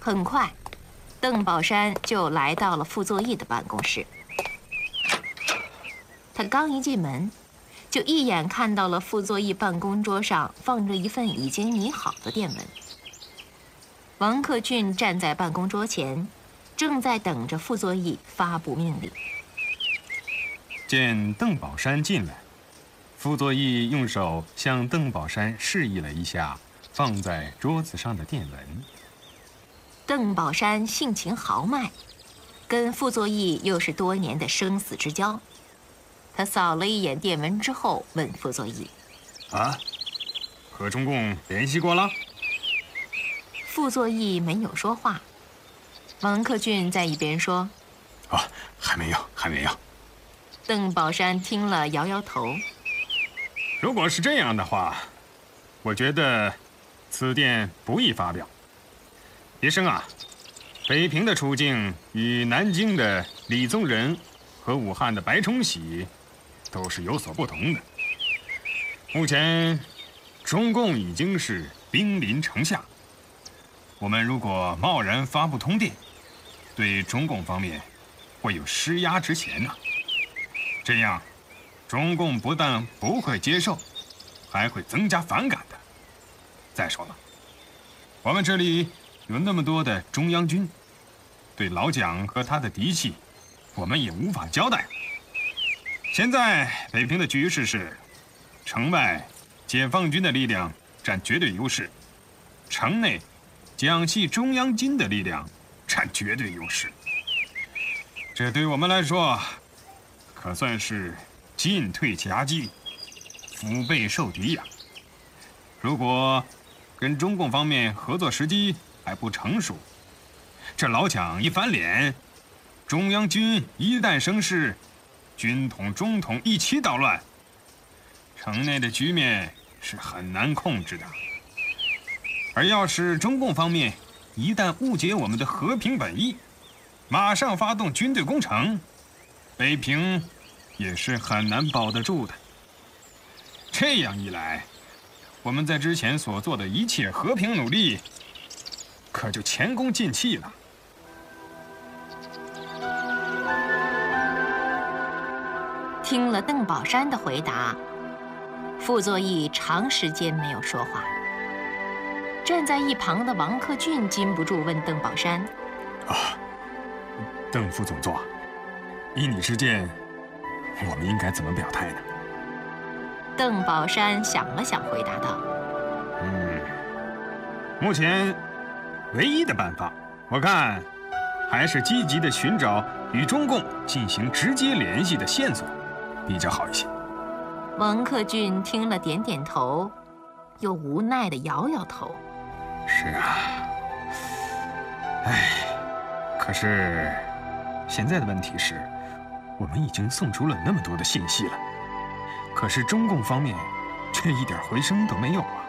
很快，邓宝山就来到了傅作义的办公室。他刚一进门，就一眼看到了傅作义办公桌上放着一份已经拟好的电文。王克俊站在办公桌前，正在等着傅作义发布命令。 见邓宝山进来，傅作义用手向邓宝山示意了一下放在桌子上的电文。 邓宝山性情豪迈，跟傅作义又是多年的生死之交。他扫了一眼电文之后，问傅作义：“ 和中共联系过了？” 傅作义没有说话。王克俊在一边说：“ 还没有。” 邓宝山听了摇摇头。 如果是这样的话，我觉得此电不宜发表。别生啊，北平的处境与南京的李宗仁和武汉的白崇禧都是有所不同的。目前，中共已经是兵临城下，我们如果贸然发布通电，对中共方面会有施压之嫌呐。这样，中共不但不会接受，还会增加反感的。再说了，我们这里有那么多的中央军，对老蒋和他的嫡系，我们也无法交代。现在北平的局势是，城外解放军的力量占绝对优势，城内蒋系中央军的力量占绝对优势。这对我们来说，可算是进退夹击，腹背受敌呀。如果跟中共方面合作时机还不成熟，这老蒋一翻脸，中央军一旦生事，军统中统一起捣乱，城内的局面是很难控制的。而要是中共方面一旦误解我们的和平本意，马上发动军队攻城，北平也是很难保得住的。这样一来，我们在之前所做的一切和平努力，可就前功尽弃了。 听了邓宝山的回答，傅作义长时间没有说话。站在一旁的王克俊禁不住问邓宝山：“ 邓副总座，依你之见，我们应该怎么表态呢？” 邓宝山想了想，回答道：“ 目前唯一的办法，我看还是积极的寻找与中共进行直接联系的线索，比较好一些。” 王克俊听了点点头，又无奈地摇摇头。 是啊，可是现在的问题是，我们已经送出了那么多的信息了，可是中共方面却一点回声都没有啊。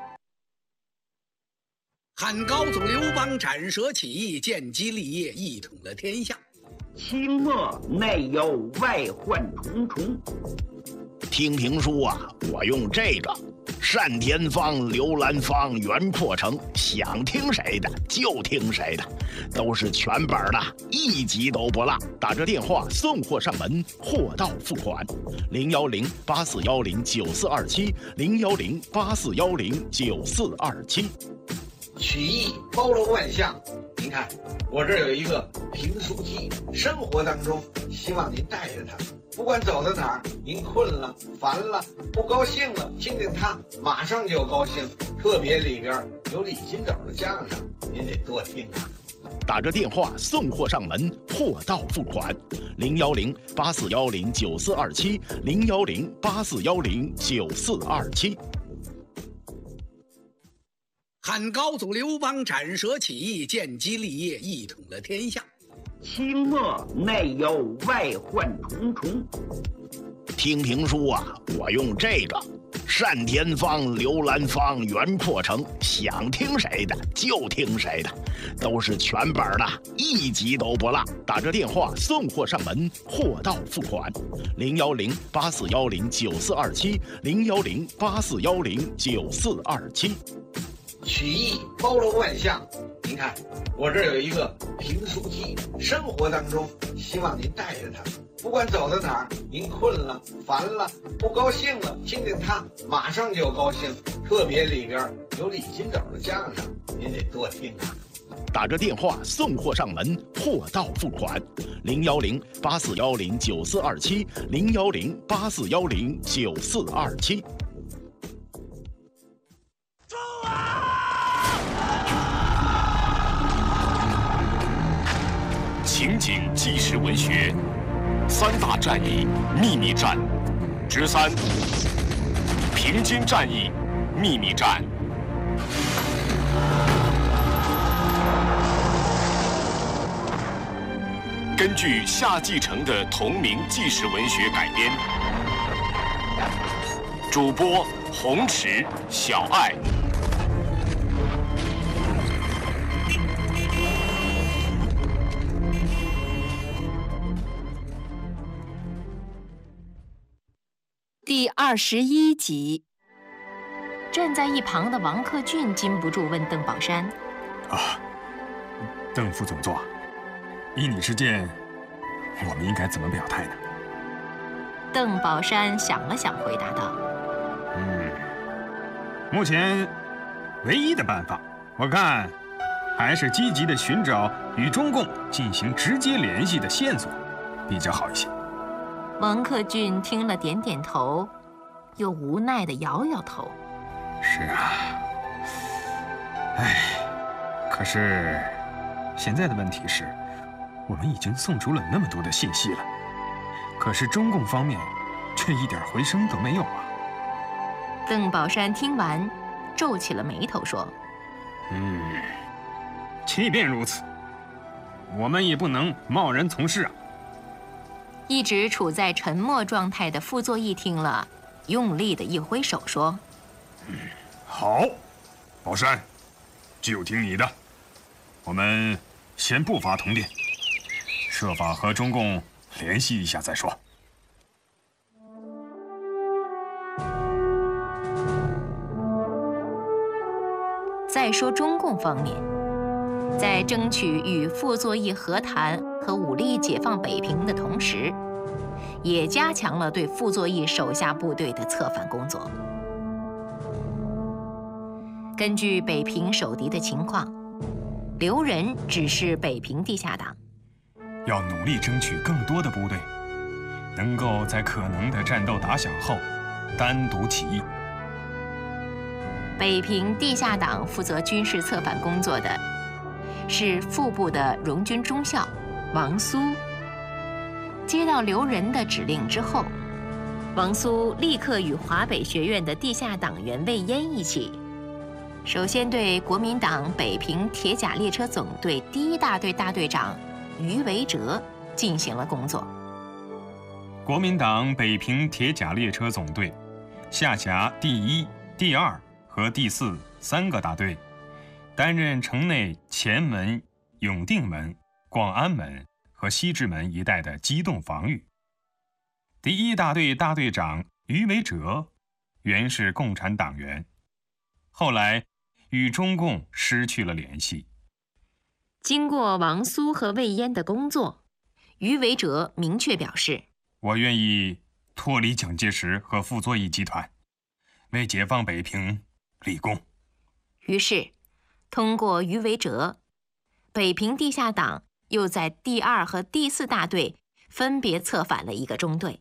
汉高祖刘邦斩蛇起义，建基立业，一统了天下。 清末内忧外患重重。 听评书啊，我用这个单田芳、刘兰芳、袁阔成，想听谁的就听谁的，都是全本的，一集都不落。打着电话送货上门，货到付款。010-8410-9427，010-8410-9427。 曲艺包罗万象，您看我这儿有一个评书机，生活当中希望您带着它，不管走到哪儿，您困了、烦了、不高兴了，听听它，马上就高兴。特别里边有李金斗的相声，您得多听啊。 打着电话送货上门，货到付款。010-8410-9427，010-8410-9427。 汉高祖刘邦斩蛇起义，建基立业，一统了天下。 清末内忧外患重重。 听评书啊，我用这个单田芳、刘兰芳、袁阔成，想听谁的就听谁的，都是全本的，一集都不落。打着电话送货上门，货到付款。010-8410-9427，010-8410-9427。 曲艺包罗万象，您您看，我这儿有一个评书梯，生活当中希望您带着它，不管走到哪儿，您困了、烦了、不高兴了，听听它，马上就高兴。特别里边有李金斗的相声，您得多听啊。 打着电话送货上门，货到付款，010-8410-9427，010-8410-9427。 情景纪实文学3大战役秘密战之3：平津战役秘密战。根据夏继承的同名纪实文学改编，主播洪池、小爱。 第21集。站在一旁的王克俊禁不住问邓宝山：“ 啊，邓副总座，依你之见，我们应该怎么表态呢？” 邓宝山想了想，回答道：“ 目前唯一的办法，我看还是积极的寻找与中共进行直接联系的线索，比较好一些。” 王克俊听了点点头，又无奈地摇摇头。 是啊，可是现在的问题是，我们已经送出了那么多的信息了，可是中共方面却一点回声都没有啊。 邓宝山听完，皱起了眉头说：“ 即便如此，我们也不能贸然从事啊。” 一直处在沉默状态的傅作义听了，用力地一挥手说：“ 好，宝山，就听你的。我们先不发通电，设法和中共联系一下再说。” 再说中共方面，在争取与傅作义和谈和武力解放北平的同时，也加强了对傅作义手下部队的策反工作。根据北平守敌的情况，刘仁指示北平地下党要努力争取更多的部队，能够在可能的战斗打响后单独起义。 北平地下党负责军事策反工作的是副部的荣军中校王苏。接到刘仁的指令之后，王苏立刻与华北学院的地下党员魏延一起，首先对国民党北平铁甲列车总队第1大队大队长于维哲进行了工作。 国民党北平铁甲列车总队下辖第1、第2和第4、3个大队，担任城内前门、永定门、广安门和西直门一带的机动防御。第1大队大队长于维哲原是共产党员，后来与中共失去了联系。 经过王苏和魏延的工作，于维哲明确表示：“ 我愿意脱离蒋介石和傅作义集团，为解放北平立功。” 于是，通过于维哲，北平地下党又在第2和第4大队分别策反了1个中队。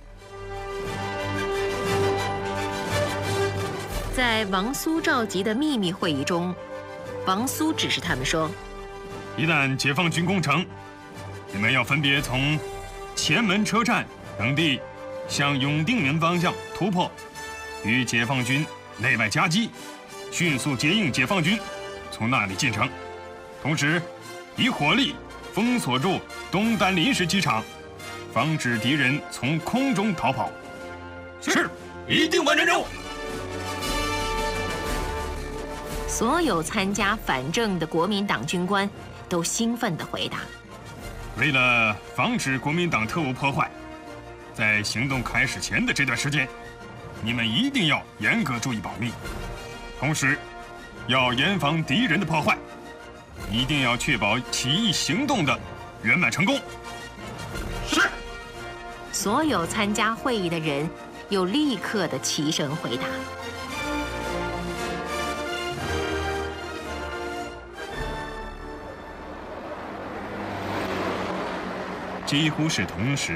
在王苏召集的秘密会议中，王苏指示他们说：“ 一旦解放军攻城，你们要分别从前门车站等地向永定门方向突破，与解放军内外夹击，迅速接应解放军从那里进城，同时以火力封锁住东单临时机场，防止敌人从空中逃跑。”是，一定完成任务。 所有参加反正的国民党军官都兴奋地回答：“ 为了防止国民党特务破坏，在行动开始前的这段时间，你们一定要严格注意保密，同时要严防敌人的破坏。 一定要确保起义行动的圆满成功。 是。 所有参加会议的人又立刻的齐声回答。 几乎是同时。